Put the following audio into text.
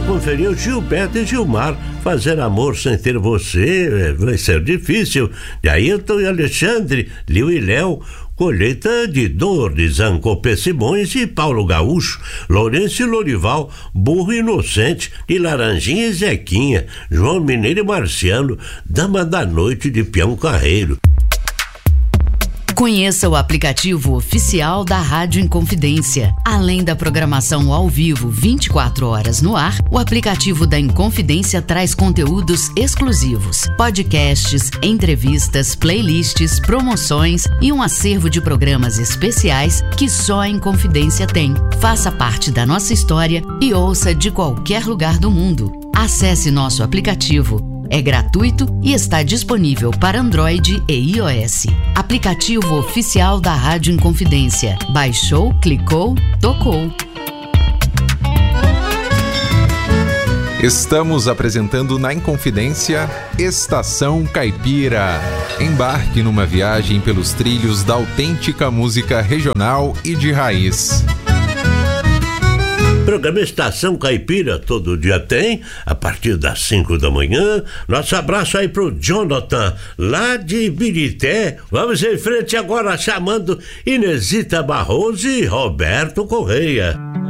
conferir o Gilberto e Gilmar. Fazer amor sem ter você vai ser difícil. De Ailton e Alexandre, Liu e Léo. Colheita de dor de Zancopé Simões e Paulo Gaúcho. Lourenço e Lorival, Burro Inocente de Laranjinha e Zequinha. João Mineiro e Marciano, Dama da Noite de Peão Carreiro. Conheça o aplicativo oficial da Rádio Inconfidência. Além da programação ao vivo 24 horas no ar, o aplicativo da Inconfidência traz conteúdos exclusivos, podcasts, entrevistas, playlists, promoções e um acervo de programas especiais que só a Inconfidência tem. Faça parte da nossa história e ouça de qualquer lugar do mundo. Acesse nosso aplicativo. É gratuito e está disponível para Android e iOS. Aplicativo oficial da Rádio Inconfidência. Baixou, clicou, tocou. Estamos apresentando na Inconfidência Estação Caipira. Embarque numa viagem pelos trilhos da autêntica música regional e de raiz. Programa Estação Caipira, todo dia tem, a partir das 5 da manhã. Nosso abraço aí pro Jonathan, lá de Ibirité. Vamos em frente agora, chamando Inesita Barroso e Roberto Correia.